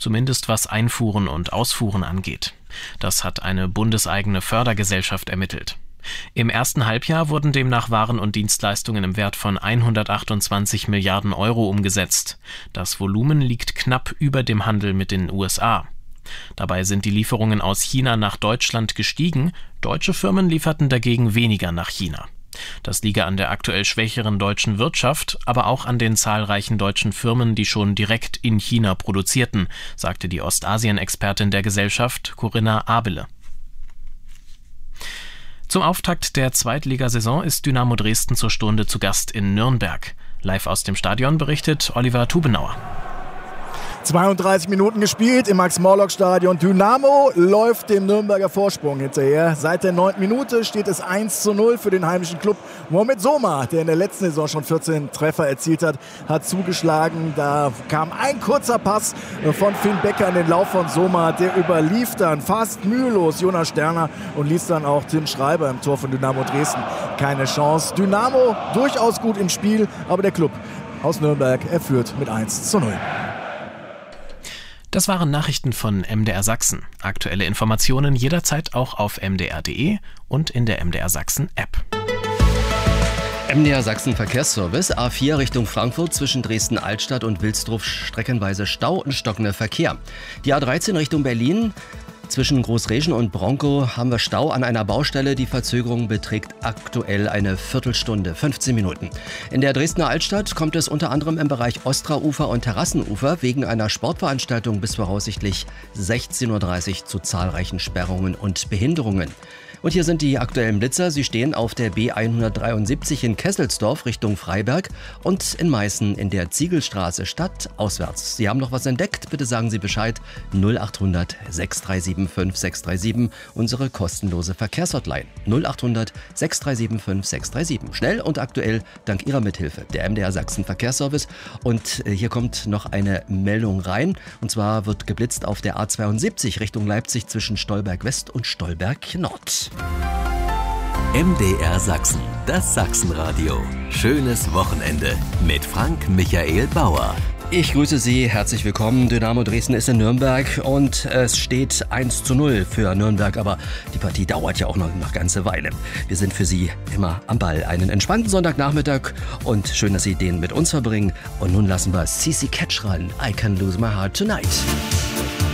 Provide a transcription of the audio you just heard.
zumindest was Einfuhren und Ausfuhren angeht. Das hat eine bundeseigene Fördergesellschaft ermittelt. Im ersten Halbjahr wurden demnach Waren und Dienstleistungen im Wert von 128 Milliarden Euro umgesetzt. Das Volumen liegt knapp über dem Handel mit den USA. Dabei sind die Lieferungen aus China nach Deutschland gestiegen, deutsche Firmen lieferten dagegen weniger nach China. Das liege an der aktuell schwächeren deutschen Wirtschaft, aber auch an den zahlreichen deutschen Firmen, die schon direkt in China produzierten, sagte die Ostasien-Expertin der Gesellschaft, Corinna Abele. Zum Auftakt der Zweitligasaison ist Dynamo Dresden zur Stunde zu Gast in Nürnberg. Live aus dem Stadion berichtet Oliver Tubenauer. 32 Minuten gespielt im Max-Morlock-Stadion. Dynamo läuft dem Nürnberger Vorsprung hinterher. Seit der 9. Minute steht es 1:0 für den heimischen Club. Mohamed Soma, der in der letzten Saison schon 14 Treffer erzielt hat, hat zugeschlagen. Da kam ein kurzer Pass von Finn Becker in den Lauf von Soma. Der überlief dann fast mühelos Jonas Sterner und ließ dann auch Tim Schreiber im Tor von Dynamo Dresden keine Chance. Dynamo durchaus gut im Spiel, aber der Club aus Nürnberg, er führt mit 1:0. Das waren Nachrichten von MDR Sachsen. Aktuelle Informationen jederzeit auch auf mdr.de und in der MDR Sachsen App. MDR Sachsen Verkehrsservice, A4 Richtung Frankfurt zwischen Dresden-Altstadt und Wilsdruff streckenweise Stau und stockender Verkehr. Die A13 Richtung Berlin. Zwischen Großreschen und Bronkow haben wir Stau an einer Baustelle. Die Verzögerung beträgt aktuell eine Viertelstunde, 15 Minuten. In der Dresdner Altstadt kommt es unter anderem im Bereich Ostraufer und Terrassenufer wegen einer Sportveranstaltung bis voraussichtlich 16:30 Uhr zu zahlreichen Sperrungen und Behinderungen. Und hier sind die aktuellen Blitzer. Sie stehen auf der B173 in Kesselsdorf Richtung Freiberg und in Meißen in der Ziegelstraße stadtauswärts. Sie haben noch was entdeckt? Bitte sagen Sie Bescheid. 0800 637 5637, unsere kostenlose Verkehrshotline. 0800 637 5637. Schnell und aktuell dank Ihrer Mithilfe, der MDR Sachsen Verkehrsservice. Und hier kommt noch eine Meldung rein. Und zwar wird geblitzt auf der A72 Richtung Leipzig zwischen Stolberg West und Stolberg Nord. MDR Sachsen, das Sachsenradio. Schönes Wochenende mit Frank Michael Bauer. Ich grüße Sie, herzlich willkommen. Dynamo Dresden ist in Nürnberg und es steht 1:0 für Nürnberg, aber die Partie dauert ja auch noch eine ganze Weile. Wir sind für Sie immer am Ball. Einen entspannten Sonntagnachmittag und schön, dass Sie den mit uns verbringen. Und nun lassen wir CC Catch ran. I Can Lose My Heart Tonight.